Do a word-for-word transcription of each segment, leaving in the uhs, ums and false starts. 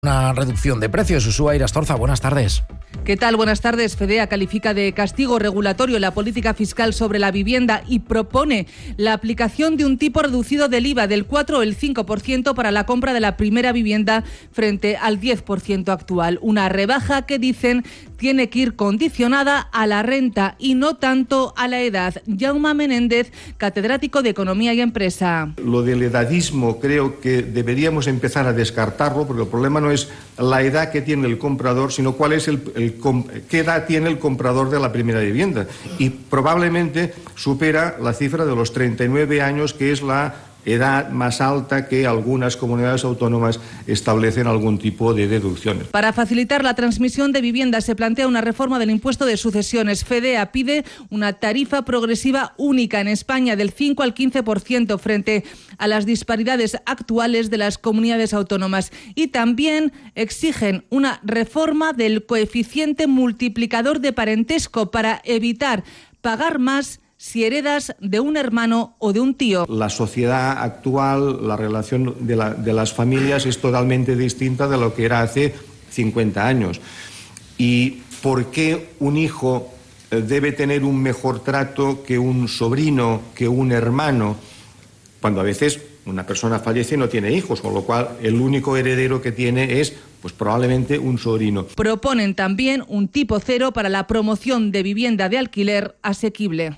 Una reducción de precios. Usúa Irastorza, buenas tardes. ¿Qué tal? Buenas tardes. Fedea califica de castigo regulatorio la política fiscal sobre la vivienda y propone la aplicación de un tipo reducido del I V A del cuatro o el cinco por ciento para la compra de la primera vivienda frente al diez por ciento actual. Una rebaja que, dicen, tiene que ir condicionada a la renta y no tanto a la edad. Jaume Menéndez, catedrático de Economía y Empresa. Lo del edadismo creo que deberíamos empezar a descartarlo, porque el problema no es la edad que tiene el comprador, sino cuál es el, el qué edad tiene el comprador de la primera vivienda. Y probablemente supera la cifra de los treinta y nueve años, que es la edad más alta que algunas comunidades autónomas establecen algún tipo de deducciones. Para facilitar la transmisión de viviendas se plantea una reforma del impuesto de sucesiones. Fedea pide una tarifa progresiva única en España del cinco al quince por ciento frente a las disparidades actuales de las comunidades autónomas. Y también exigen una reforma del coeficiente multiplicador de parentesco para evitar pagar más si heredas de un hermano o de un tío. La sociedad actual, la relación de, la, de las familias es totalmente distinta de lo que era hace cincuenta años. ¿Y por qué un hijo debe tener un mejor trato que un sobrino, que un hermano, cuando a veces una persona fallece y no tiene hijos, con lo cual el único heredero que tiene es pues probablemente un sobrino? Proponen también un tipo cero para la promoción de vivienda de alquiler asequible.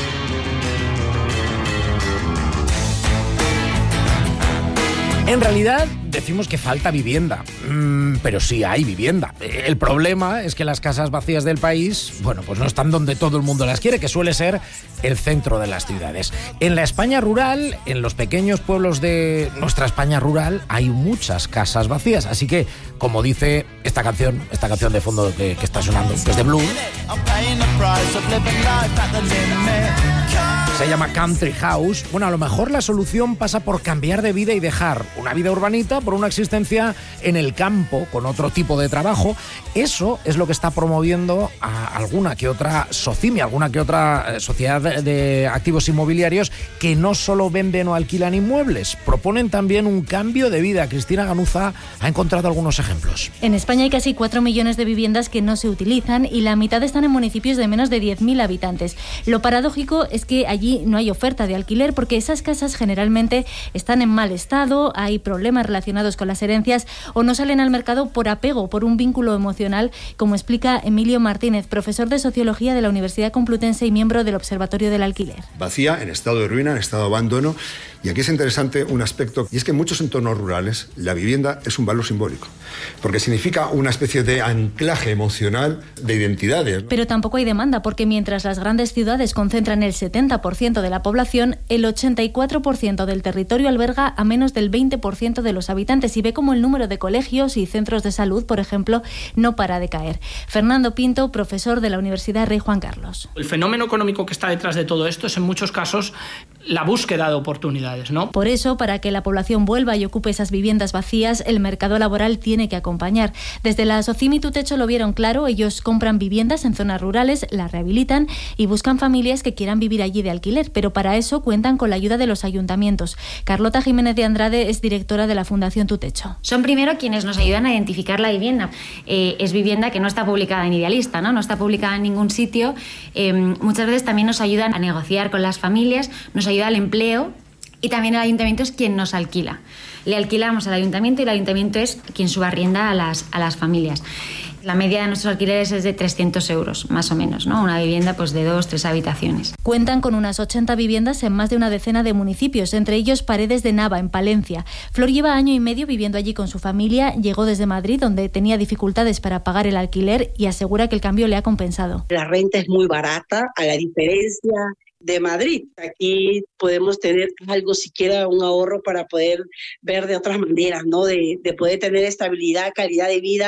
En realidad decimos que falta vivienda, mm, pero sí hay vivienda. El problema es que las casas vacías del país, bueno, pues no están donde todo el mundo las quiere, que suele ser el centro de las ciudades. En la España rural, en los pequeños pueblos de nuestra España rural, hay muchas casas vacías. Así que, como dice esta canción, esta canción de fondo que, que está sonando, que es de Blue, se llama Country House. Bueno, a lo mejor la solución pasa por cambiar de vida y dejar una vida urbanita por una existencia en el campo, con otro tipo de trabajo. Eso es lo que está promoviendo a alguna que otra SOCIMI, alguna que otra sociedad de activos inmobiliarios que no solo venden o alquilan inmuebles, proponen también un cambio de vida. Cristina Ganuza ha encontrado algunos ejemplos. En España hay casi cuatro millones de viviendas que no se utilizan y la mitad están en municipios de menos de diez mil habitantes. Lo paradójico es que allí no hay oferta de alquiler porque esas casas generalmente están en mal estado, hay problemas relacionados con las herencias o no salen al mercado por apego, por un vínculo emocional, como explica Emilio Martínez, profesor de Sociología de la Universidad Complutense y miembro del Observatorio del Alquiler. Vacía, en estado de ruina, en estado de abandono. Y aquí es interesante un aspecto, y es que en muchos entornos rurales la vivienda es un valor simbólico, porque significa una especie de anclaje emocional de identidades, ¿no? Pero tampoco hay demanda, porque mientras las grandes ciudades concentran el setenta por ciento de la población, el ochenta y cuatro por ciento del territorio alberga a menos del veinte por ciento de los habitantes y ve como el número de colegios y centros de salud, por ejemplo, no para de caer. Fernando Pinto, profesor de la Universidad Rey Juan Carlos. El fenómeno económico que está detrás de todo esto es en muchos casos la búsqueda de oportunidades, ¿no? Por eso, para que la población vuelva y ocupe esas viviendas vacías, el mercado laboral tiene que acompañar. Desde la SOCIMI Tu Techo lo vieron claro, ellos compran viviendas en zonas rurales, las rehabilitan y buscan familias que quieran vivir allí de alquiler, pero para eso cuentan con la ayuda de los ayuntamientos. Carlota Jiménez de Andrade es directora de la Fundación Tu Techo. Son primero quienes nos ayudan a identificar la vivienda. Eh, es vivienda que no está publicada en Idealista, ¿no? No está publicada en ningún sitio. Eh, muchas veces también nos ayudan a negociar con las familias, nos ayuda al empleo y también el ayuntamiento es quien nos alquila. Le alquilamos al ayuntamiento y el ayuntamiento es quien subarrienda a las, a las familias. La media de nuestros alquileres es de trescientos euros, más o menos, ¿no? Una vivienda pues de dos, tres habitaciones. Cuentan con unas ochenta viviendas en más de una decena de municipios, entre ellos Paredes de Nava, en Palencia. Flor lleva año y medio viviendo allí con su familia, llegó desde Madrid, donde tenía dificultades para pagar el alquiler y asegura que el cambio le ha compensado. La renta es muy barata, a la diferencia de Madrid. Aquí podemos tener algo, siquiera un ahorro para poder ver de otras maneras, ¿no? De, de poder tener estabilidad, calidad de vida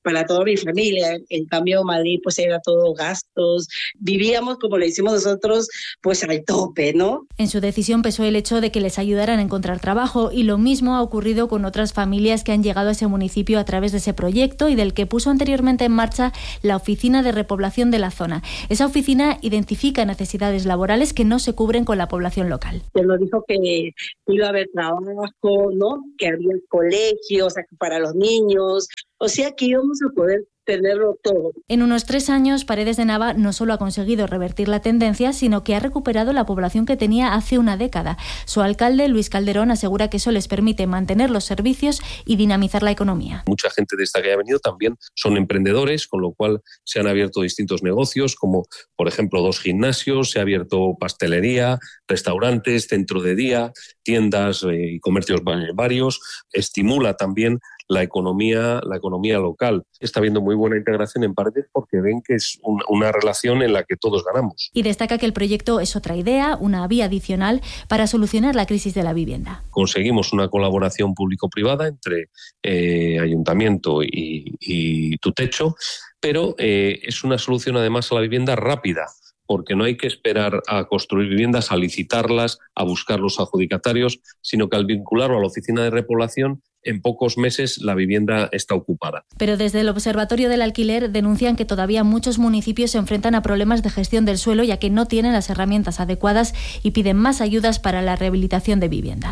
para toda mi familia. En cambio, Madrid pues era todo gastos. Vivíamos, como le decimos nosotros, pues al tope, ¿no? En su decisión pesó el hecho de que les ayudaran a encontrar trabajo, y lo mismo ha ocurrido con otras familias que han llegado a ese municipio a través de ese proyecto y del que puso anteriormente en marcha la Oficina de Repoblación de la zona. Esa oficina identifica necesidades laborales que no se cubren con la población local. Se nos dijo que iba a haber trabajo, ¿no? Que había colegios para los niños, o sea que íbamos a poder tenerlo todo. En unos tres años, Paredes de Nava no solo ha conseguido revertir la tendencia, sino que ha recuperado la población que tenía hace una década. Su alcalde, Luis Calderón, asegura que eso les permite mantener los servicios y dinamizar la economía. Mucha gente de esta que ha venido también son emprendedores, con lo cual se han abierto distintos negocios, como por ejemplo dos gimnasios, se ha abierto pastelería, restaurantes, centro de día, tiendas eh, y comercios varios. Estimula también la economía, la economía local. Está habiendo muy buena integración en Paredes porque ven que es un, una relación en la que todos ganamos. Y destaca que el proyecto es otra idea, una vía adicional para solucionar la crisis de la vivienda. Conseguimos una colaboración público-privada entre eh, ayuntamiento y, y Tutecho, pero eh, es una solución además a la vivienda rápida, porque no hay que esperar a construir viviendas, a licitarlas, a buscar los adjudicatarios, sino que al vincularlo a la oficina de repoblación, en pocos meses la vivienda está ocupada. Pero desde el Observatorio del Alquiler denuncian que todavía muchos municipios se enfrentan a problemas de gestión del suelo, ya que no tienen las herramientas adecuadas, y piden más ayudas para la rehabilitación de vivienda.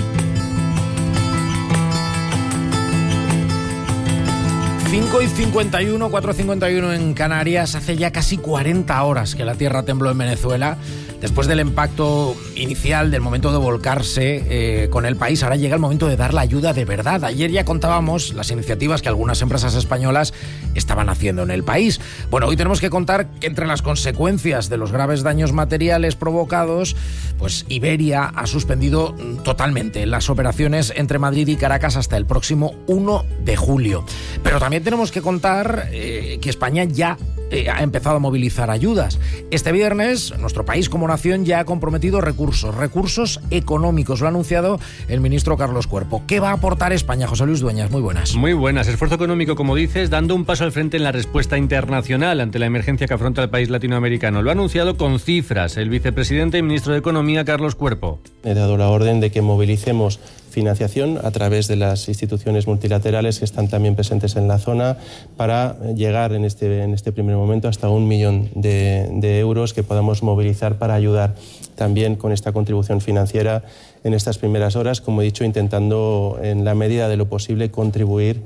cinco y cincuenta y uno, cuatro y cincuenta y uno en Canarias. Hace ya casi cuarenta horas que la tierra tembló en Venezuela. Después del impacto inicial, del momento de volcarse eh, con el país, ahora llega el momento de dar la ayuda de verdad. Ayer ya contábamos las iniciativas que algunas empresas españolas estaban haciendo en el país. Bueno, hoy tenemos que contar que entre las consecuencias de los graves daños materiales provocados, pues Iberia ha suspendido totalmente las operaciones entre Madrid y Caracas hasta el próximo uno de julio. Pero también tenemos que contar eh, que España ya eh, ha empezado a movilizar ayudas. Este viernes, nuestro país como nación ya ha comprometido recursos, recursos económicos. Lo ha anunciado el ministro Carlos Cuerpo. ¿Qué va a aportar España? José Luis Dueñas, muy buenas. Muy buenas. Esfuerzo económico, como dices, dando un paso al frente en la respuesta internacional ante la emergencia que afronta el país latinoamericano. Lo ha anunciado con cifras el vicepresidente y ministro de Economía, Carlos Cuerpo. He dado la orden de que movilicemos financiación a través de las instituciones multilaterales que están también presentes en la zona para llegar en este, en este primer momento hasta un millón de, de euros que podamos movilizar para ayudar también con esta contribución financiera en estas primeras horas, como he dicho, intentando en la medida de lo posible contribuir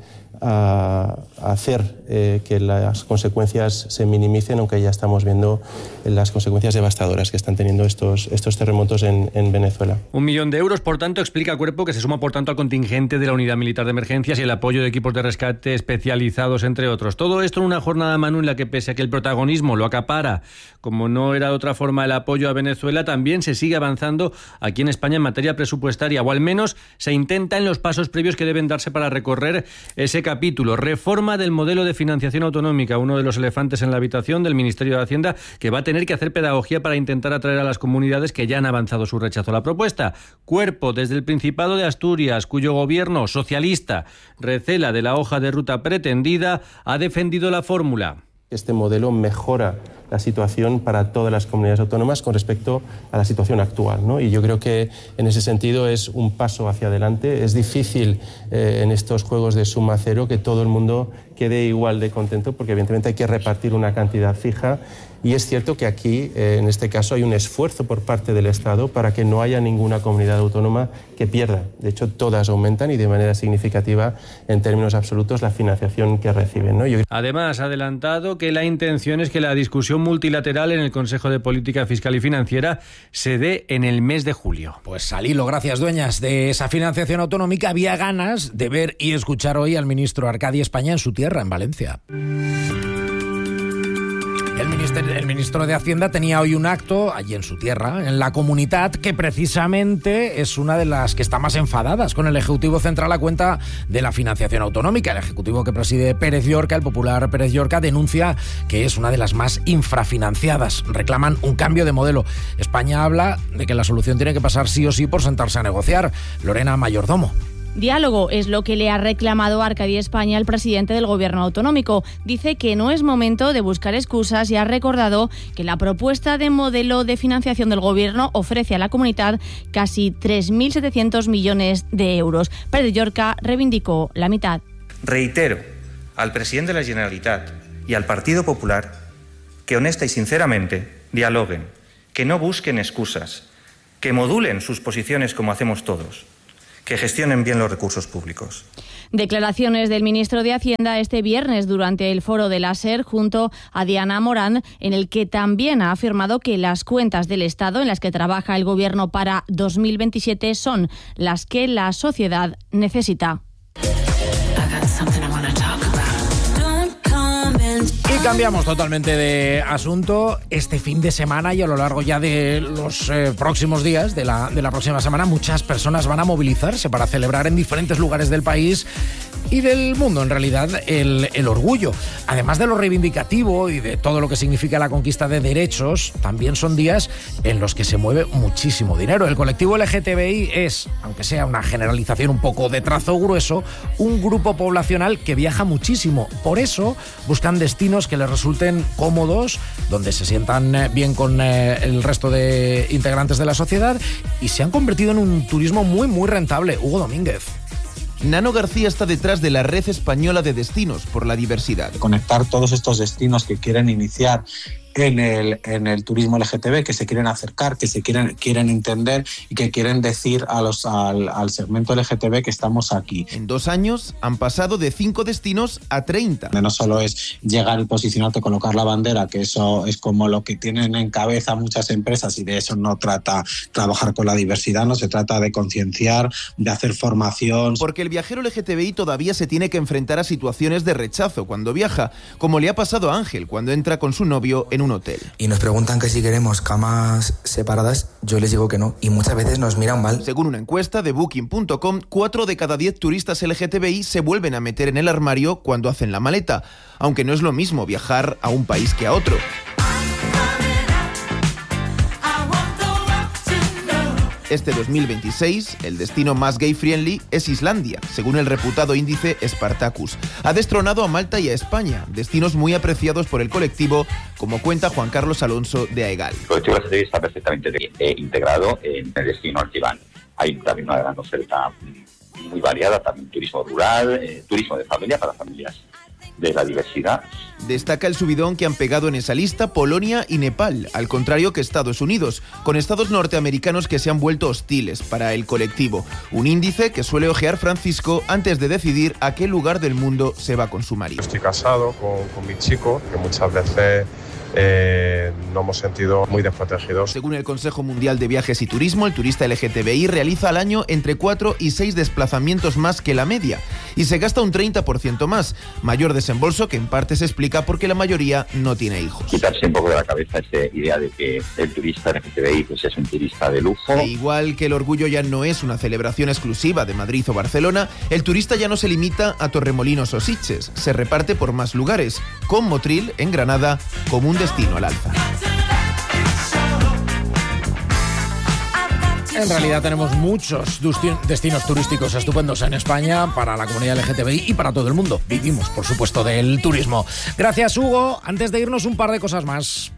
a, a hacer eh, que las consecuencias se minimicen, aunque ya estamos viendo las consecuencias devastadoras que están teniendo estos, estos terremotos en, en Venezuela. Un millón de euros, por tanto, explica Cuerpo, que se suma, por tanto, al contingente de la Unidad Militar de Emergencias y el apoyo de equipos de rescate especializados, entre otros. Todo esto en una jornada, Manu, en la que, pese a que el protagonismo lo acapara, como no era de otra forma, el apoyo a Venezuela, también se sigue avanzando aquí en España en materia presupuestaria, o al menos se intenta en los pasos previos que deben darse para recorrer ese capítulo. Reforma del modelo de financiación autonómica, uno de los elefantes en la habitación del Ministerio de Hacienda, que va a tener que hacer pedagogía para intentar atraer a las comunidades que ya han avanzado su rechazo a la propuesta. Cuerpo, desde el Principado de Asturias, cuyo gobierno socialista recela de la hoja de ruta pretendida, ha defendido la fórmula. Este modelo mejora la situación para todas las comunidades autónomas con respecto a la situación actual, ¿no? Y yo creo que en ese sentido es un paso hacia adelante. Es difícil eh, en estos juegos de suma cero que todo el mundo quede igual de contento, porque evidentemente hay que repartir una cantidad fija. Y es cierto que aquí, eh, en este caso, hay un esfuerzo por parte del Estado para que no haya ninguna comunidad autónoma que pierda. De hecho, todas aumentan y de manera significativa en términos absolutos la financiación que reciben, ¿no? Yo... Además, ha adelantado que la intención es que la discusión multilateral en el Consejo de Política Fiscal y Financiera se dé en el mes de julio. Pues al hilo, gracias, Dueñas, de esa financiación autonómica, había ganas de ver y escuchar hoy al ministro Arcadi España en su tierra, en Valencia. El ministro, el ministro de Hacienda tenía hoy un acto allí en su tierra, en la Comunitat, que precisamente es una de las que está más enfadadas con el Ejecutivo Central a cuenta de la financiación autonómica. El Ejecutivo que preside Pérez Llorca, el popular Pérez Llorca, denuncia que es una de las más infrafinanciadas. Reclaman un cambio de modelo. España habla de que la solución tiene que pasar sí o sí por sentarse a negociar. Lorena Mayordomo. Diálogo es lo que le ha reclamado Arcadia España al presidente del Gobierno autonómico. Dice que no es momento de buscar excusas y ha recordado que la propuesta de modelo de financiación del Gobierno ofrece a la comunidad casi tres mil setecientos millones de euros. Pérez Llorca reivindicó la mitad. Reitero al presidente de la Generalitat y al Partido Popular que honesta y sinceramente dialoguen, que no busquen excusas, que modulen sus posiciones como hacemos todos, que gestionen bien los recursos públicos. Declaraciones del ministro de Hacienda este viernes durante el foro de la SER junto a Diana Morán, en el que también ha afirmado que las cuentas del Estado en las que trabaja el Gobierno para dos mil veintisiete son las que la sociedad necesita. Y cambiamos totalmente de asunto. Este fin de semana y a lo largo ya de los eh, próximos días, de la, de la próxima semana, muchas personas van a movilizarse para celebrar en diferentes lugares del país y del mundo, en realidad, el, el orgullo. Además de lo reivindicativo y de todo lo que significa la conquista de derechos, también son días en los que se mueve muchísimo dinero. El colectivo L G T B I es, aunque sea una generalización un poco de trazo grueso, un grupo poblacional que viaja muchísimo. Por eso buscan destinos que les resulten cómodos, donde se sientan bien con eh, el resto de integrantes de la sociedad, y se han convertido en un turismo muy, muy rentable. Hugo Domínguez. Nano García está detrás de la Red Española de Destinos por la Diversidad. Conectar todos estos destinos que quieren iniciar en el, en el turismo L G T B, que se quieren acercar, que se quieren, quieren entender y que quieren decir a los, al, al segmento L G T B que estamos aquí. En dos años han pasado de cinco destinos a treinta. No solo es llegar y posicionarte, colocar la bandera, que eso es como lo que tienen en cabeza muchas empresas, y de eso no trata trabajar con la diversidad, no se trata de concienciar, de hacer formación. Porque el viajero L G T B I todavía se tiene que enfrentar a situaciones de rechazo cuando viaja, como le ha pasado a Ángel cuando entra con su novio en un hotel. Y nos preguntan que si queremos camas separadas, yo les digo que no, y muchas veces nos miran mal. Según una encuesta de Booking punto com, cuatro de cada diez turistas L G T B I se vuelven a meter en el armario cuando hacen la maleta, aunque no es lo mismo viajar a un país que a otro. Este dos mil veintiséis, el destino más gay-friendly es Islandia, según el reputado índice Spartacus. Ha destronado a Malta y a España, destinos muy apreciados por el colectivo, como cuenta Juan Carlos Alonso de AEGAL. El colectivo L G T B I está perfectamente integrado en el destino al que van. Hay también una gran oferta muy variada, también turismo rural, eh, turismo de familia para familias de la diversidad. Destaca el subidón que han pegado en esa lista Polonia y Nepal, al contrario que Estados Unidos, con estados norteamericanos que se han vuelto hostiles para el colectivo. Un índice que suele ojear Francisco antes de decidir a qué lugar del mundo se va con su marido. Estoy casado con, con mi chico, que muchas veces Eh, nos hemos sentido muy desprotegidos. Según el Consejo Mundial de Viajes y Turismo, el turista L G T B I realiza al año entre cuatro y seis desplazamientos más que la media y se gasta un treinta por ciento más, mayor desembolso que en parte se explica porque la mayoría no tiene hijos. Quitarse un poco de la cabeza esa idea de que el turista L G T B I pues es un turista de lujo. E igual que el orgullo ya no es una celebración exclusiva de Madrid o Barcelona, el turista ya no se limita a Torremolinos o Sitges, se reparte por más lugares, con Motril en Granada como un destino al alza. En realidad tenemos muchos destinos turísticos estupendos en España para la comunidad L G T B I y para todo el mundo. Vivimos, por supuesto, del turismo. Gracias, Hugo. Antes de irnos, un par de cosas más.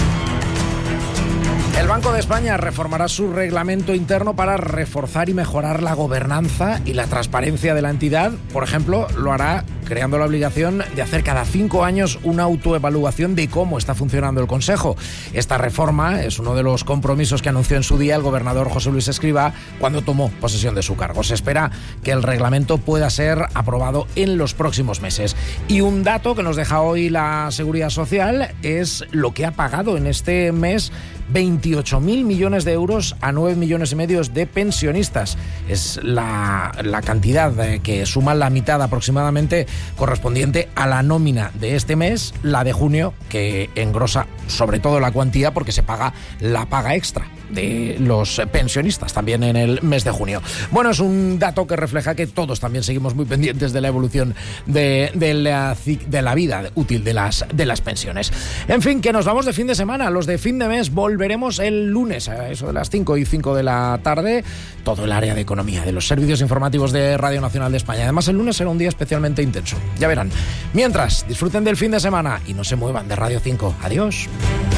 El Banco de España reformará su reglamento interno para reforzar y mejorar la gobernanza y la transparencia de la entidad. Por ejemplo, lo hará creando la obligación de hacer cada cinco años una autoevaluación de cómo está funcionando el Consejo. Esta reforma es uno de los compromisos que anunció en su día el gobernador José Luis Escrivá cuando tomó posesión de su cargo. Se espera que el reglamento pueda ser aprobado en los próximos meses. Y un dato que nos deja hoy la Seguridad Social es lo que ha pagado en este mes veintiocho mil millones de euros a nueve millones y medio de pensionistas. Es la, la cantidad que suma la mitad aproximadamente correspondiente a la nómina de este mes, la de junio, que engrosa sobre todo la cuantía porque se paga la paga extra. de los pensionistas también en el mes de junio. Bueno, es un dato que refleja que todos también seguimos muy pendientes de la evolución de, de, la, de la vida útil de las, de las pensiones. En fin, que nos vamos de fin de semana. Los de fin de mes volveremos el lunes a eso de las cinco y cinco de la tarde. Todo el área de economía de los servicios informativos de Radio Nacional de España. Además, el lunes será un día especialmente intenso. Ya verán. Mientras, disfruten del fin de semana y no se muevan de Radio cinco. Adiós.